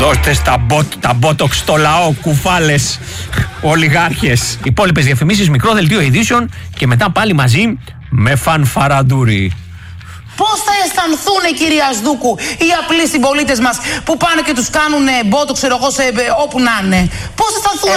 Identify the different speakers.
Speaker 1: Δώστε τα μπότοξ στο λαό, κουφάλες, ολιγάρχες. Υπόλοιπες διαφημίσεις, μικρό δελτίο ειδήσεων και μετά πάλι μαζί με φανφαραντούρι.
Speaker 2: Πώς θα αισθανθούν, κυρία Σδούκου, οι απλοί συμπολίτες μας που πάνε και τους κάνουν μπότοξ, ξέρω εγώ, όπου να είναι? Πώς θα αισθανθούν?